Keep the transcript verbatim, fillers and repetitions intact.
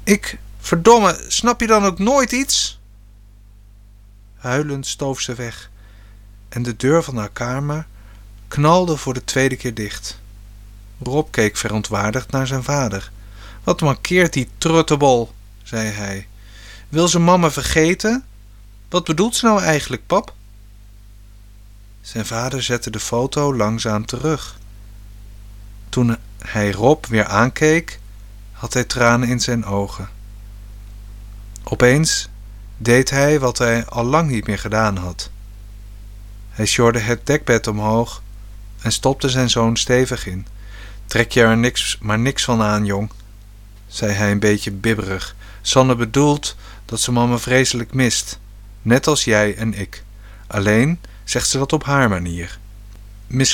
Ik, verdomme, snap je dan ook nooit iets? Huilend stoof ze weg en de deur van haar kamer knalde voor de tweede keer dicht. Rob keek verontwaardigd naar zijn vader. Wat mankeert die truttebol, zei hij. Wil ze mama vergeten? Wat bedoelt ze nou eigenlijk, pap? Zijn vader zette de foto langzaam terug. Toen hij Rob weer aankeek, had hij tranen in zijn ogen. Opeens deed hij wat hij al lang niet meer gedaan had. Hij sjorde het dekbed omhoog en stopte zijn zoon stevig in. Trek je er niks, maar niks van aan, jong, zei hij een beetje bibberig. Sanne bedoelt dat ze mama vreselijk mist, net als jij en ik. Alleen zegt ze dat op haar manier.